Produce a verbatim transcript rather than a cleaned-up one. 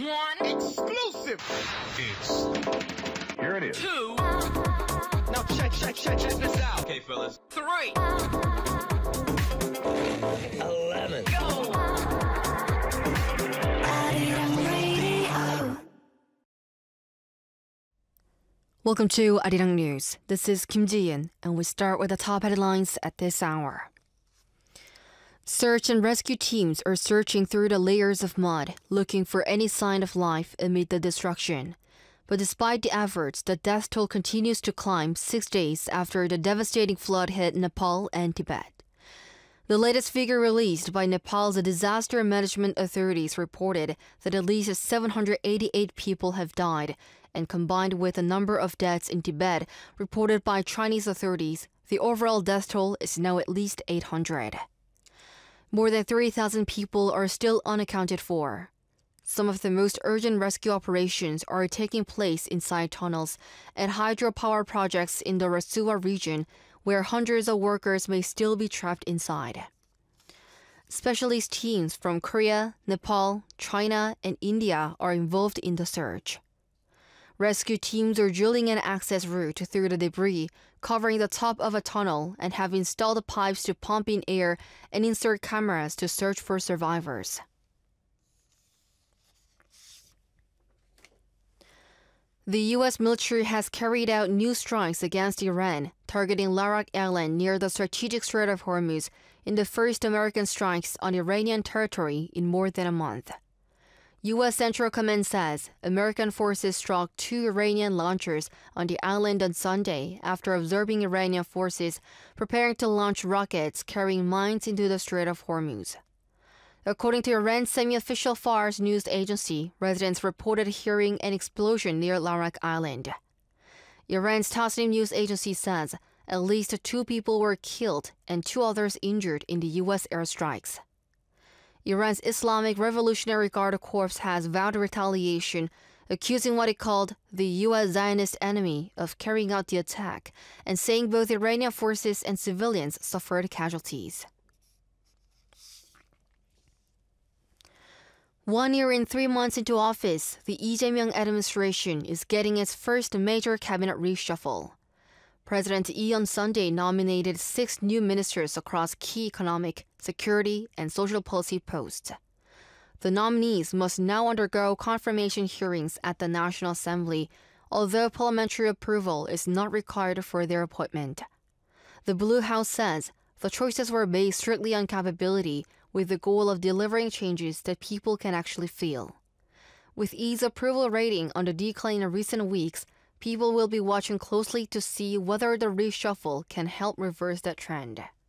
One. Exclusive. It's... Here it is. Two. Now check, check, check, check this out. Okay, fellas. Three. Eleven. Go. Welcome to Arirang News. This is Kim Ji-in, and we start with the top headlines at this hour. Search and rescue teams are searching through the layers of mud, looking for any sign of life amid the destruction. But despite the efforts, the death toll continues to climb six days after the devastating flood hit Nepal and Tibet. The latest figure released by Nepal's disaster management authorities reported that at least seven hundred eighty-eight people have died, and combined with the number of deaths in Tibet reported by Chinese authorities, the overall death toll is now at least eight hundred. More than three thousand people are still unaccounted for. Some of the most urgent rescue operations are taking place inside tunnels at hydropower projects in the Rasuwa region, where hundreds of workers may still be trapped inside. Specialist teams from Korea, Nepal, China, and India are involved in the search. Rescue teams are drilling an access route through the debris, covering the top of a tunnel, and have installed pipes to pump in air and insert cameras to search for survivors. The U S military has carried out new strikes against Iran, targeting Larak Island near the strategic Strait of Hormuz in the first American strikes on Iranian territory in more than a month. U S Central Command says American forces struck two Iranian launchers on the island on Sunday after observing Iranian forces preparing to launch rockets carrying mines into the Strait of Hormuz. According to Iran's semi-official Fars news agency, residents reported hearing an explosion near Larak Island. Iran's Tasnim news agency says at least two people were killed and two others injured in the U S airstrikes. Iran's Islamic Revolutionary Guard Corps has vowed retaliation, accusing what it called the U S Zionist enemy of carrying out the attack, and saying both Iranian forces and civilians suffered casualties. One year and three months into office, the Lee Jae-myung administration is getting its first major cabinet reshuffle. President Lee on Sunday nominated six new ministers across key economic, security, and social policy posts. The nominees must now undergo confirmation hearings at the National Assembly, although parliamentary approval is not required for their appointment. The Blue House says the choices were based strictly on capability, with the goal of delivering changes that people can actually feel. With Lee's approval rating on the decline in recent weeks, people will be watching closely to see whether the reshuffle can help reverse that trend.